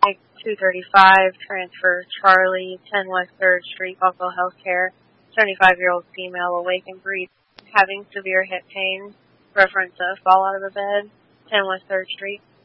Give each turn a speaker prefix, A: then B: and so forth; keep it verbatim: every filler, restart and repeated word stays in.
A: Mike two thirty-five, transfer Charlie, ten West third Street, Buffalo Healthcare, seventy-five-year-old female, awake and breathing, having severe hip pain, reference a fall out of the bed, ten West third Street.